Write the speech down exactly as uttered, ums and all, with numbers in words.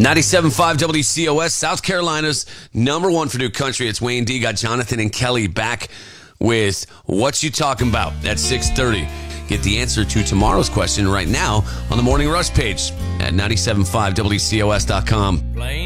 ninety-seven point five W C O S, South Carolina's number one for new country. It's Wayne D. Got Jonathan and Kelly back with What You Talking About at six thirty. Get the answer to tomorrow's question right now on the Morning Rush page at ninety-seven point five W C O S dot com.